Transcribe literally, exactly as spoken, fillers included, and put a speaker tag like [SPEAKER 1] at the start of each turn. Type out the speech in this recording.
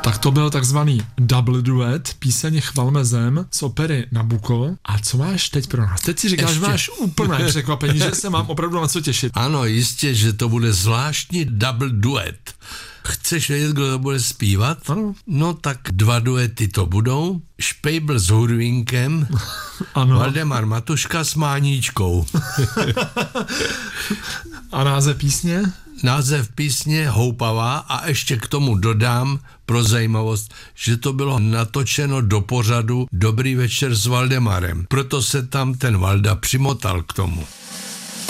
[SPEAKER 1] Tak to byl takzvaný double duet, píseň Chvalme zem z opery Nabucco. A co máš teď pro nás? Teď si říkáš,
[SPEAKER 2] Ještě.
[SPEAKER 1] že máš úplné překvapení, že se mám opravdu na co těšit.
[SPEAKER 2] Ano, jistě, že to bude zvláštní double duet. Chceš vědět, kdo to bude zpívat?
[SPEAKER 1] Ano.
[SPEAKER 2] No tak dva duety to budou. Špejbl s Hurvínkem,
[SPEAKER 1] Ano.
[SPEAKER 2] Valdemar Matuška s Máníčkou.
[SPEAKER 1] A název písně?
[SPEAKER 2] Název písně Houpavá a ještě k tomu dodám pro zajímavost, že to bylo natočeno do pořadu Dobrý večer s Valdemarem. Proto se tam ten Valda přimotal k tomu.